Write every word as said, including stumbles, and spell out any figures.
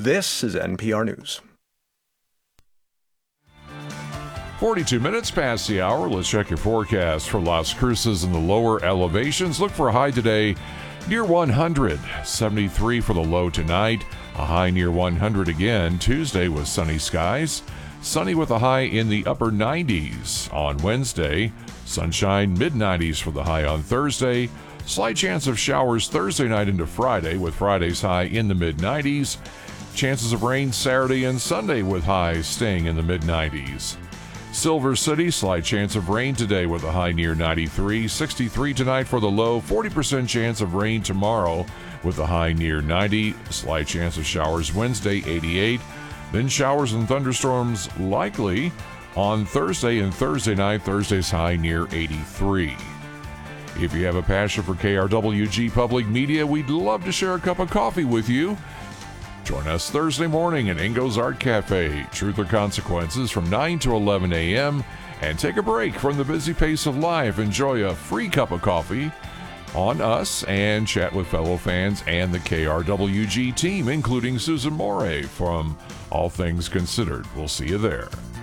This is N P R News. forty-two minutes past the hour. Let's check your forecast for Las Cruces in the lower elevations. Look for a high today near one hundred. seventy-three for the low tonight. A high near one hundred again. Tuesday with sunny skies. Sunny with a high in the upper nineties on Wednesday. Sunshine mid nineties for the high on Thursday. Slight chance of showers Thursday night into Friday with Friday's high in the mid nineties. Chances of rain Saturday and Sunday with highs staying in the mid nineties. Silver City, slight chance of rain today with a high near ninety-three. sixty-three tonight for the low. forty percent chance of rain tomorrow with a high near ninety. Slight chance of showers Wednesday, eighty-eight. Then showers and thunderstorms likely on Thursday and Thursday night. Thursday's high near eighty-three. If you have a passion for K R W G Public Media, we'd love to share a cup of coffee with you. Join us Thursday morning at Ingo's Art Cafe, Truth or Consequences, from nine to eleven a.m. and take a break from the busy pace of life. Enjoy a free cup of coffee on us and chat with fellow fans and the K R W G team, including Susan Moray from All Things Considered. We'll see you there.